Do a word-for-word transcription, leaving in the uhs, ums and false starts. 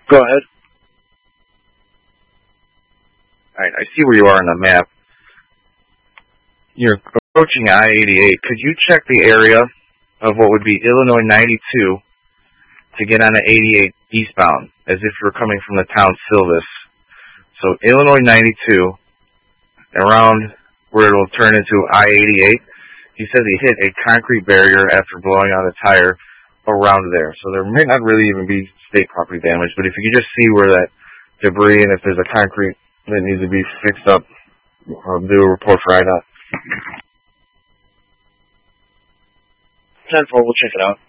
Go ahead. Alright, I see where you are on the map. You're approaching I eighty-eight. Could you check the area of what would be Illinois ninety-two to get on eighty-eight eastbound, as if you were coming from the town Silvis? So Illinois ninety-two, around where it will turn into I eighty-eight, he says he hit a concrete barrier after blowing out a tire around there. So there may not really even be state property damage, but if you could just see where that debris and if there's a concrete that needs to be fixed up, I'll do a report for I D O T. ten four, we'll check it out.